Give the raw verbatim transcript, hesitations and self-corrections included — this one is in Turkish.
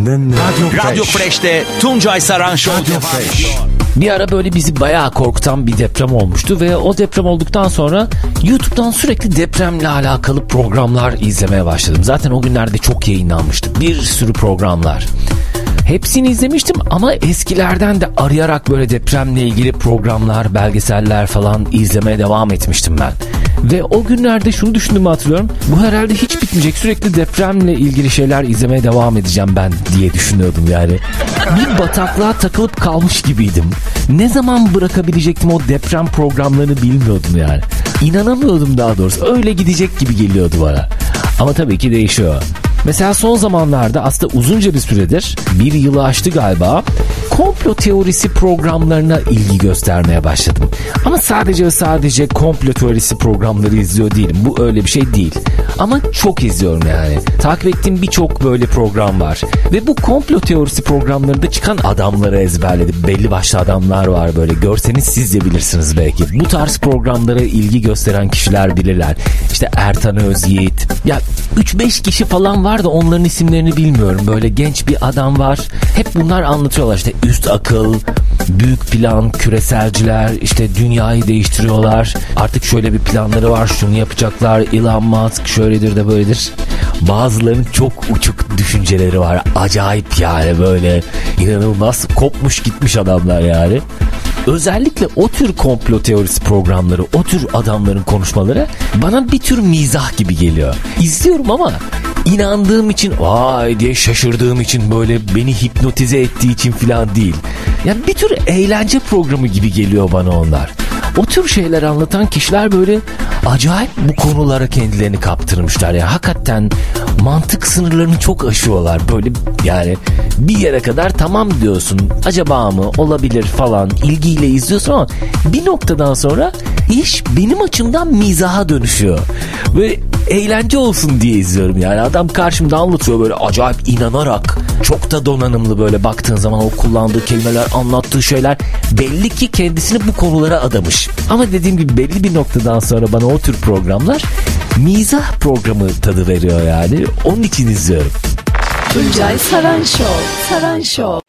Radyo, Radyo Fresh'te Tuncay Saran Show devam ediyor. Bir ara böyle bizi bayağı korkutan bir deprem olmuştu ve o deprem olduktan sonra YouTube'dan sürekli depremle alakalı programlar izlemeye başladım. Zaten o günlerde çok yayınlanmıştı. Bir sürü programlar. Hepsini izlemiştim ama eskilerden de arayarak böyle depremle ilgili programlar, belgeseller falan izlemeye devam etmiştim ben. Ve o günlerde şunu düşündüğümü hatırlıyorum. Bu herhalde hiç bitmeyecek. Sürekli depremle ilgili şeyler izlemeye devam edeceğim ben diye düşünüyordum yani. Bir bataklığa takılıp kalmış gibiydim. Ne zaman bırakabilecektim o deprem programlarını bilmiyordum yani. İnanamıyordum daha doğrusu. Öyle gidecek gibi geliyordu bana. Ama tabii ki değişiyor. Mesela son zamanlarda aslında uzunca bir süredir, bir yılı aştı galiba, komplo teorisi programlarına ilgi göstermeye başladım. Ama sadece ve sadece komplo teorisi programları izliyor değilim. Bu öyle bir şey değil. Ama çok izliyorum yani. Takip ettiğim birçok böyle program var. Ve bu komplo teorisi programlarında çıkan adamları ezberledim. Belli başlı adamlar var böyle. Görseniz siz de bilirsiniz belki. Bu tarz programlara ilgi gösteren kişiler bilirler. İşte Ertan Özyiğit. Ya üç beş kişi falan var da onların isimlerini bilmiyorum. Böyle genç bir adam var. Hep bunlar anlatıyorlar. İşte üst akıl, büyük plan, küreselciler, işte dünyayı değiştiriyorlar. Artık şöyle bir planları var, şunu yapacaklar. Elon Musk şöyledir de böyledir. Bazılarının çok uçuk düşünceleri var. Acayip yani, böyle inanılmaz kopmuş gitmiş adamlar yani. Özellikle o tür komplo teorisi programları, o tür adamların konuşmaları bana bir tür mizah gibi geliyor. İzliyorum ama inandığım için, vay diye şaşırdığım için, böyle beni hipnotize ettiği için falan değil. Yani bir tür eğlence programı gibi geliyor bana onlar. O tür şeyler anlatan kişiler böyle acayip bu konulara kendilerini kaptırmışlar. Yani hakikaten mantık sınırlarını çok aşıyorlar. Böyle yani bir yere kadar tamam diyorsun, acaba mı, olabilir falan, ilgiyle izliyorsun ama bir noktadan sonra iş benim açımdan mizaha dönüşüyor. Ve eğlence olsun diye izliyorum yani. Adam karşımda anlatıyor böyle acayip inanarak, çok da donanımlı, böyle baktığın zaman o kullandığı kelimeler, anlattığı şeyler belli ki kendisini bu konulara adamış. Ama dediğim gibi belli bir noktadan sonra bana o tür programlar mizah programı tadı veriyor yani. Onun için izliyorum. Tuncay Saran Show. Saran Show.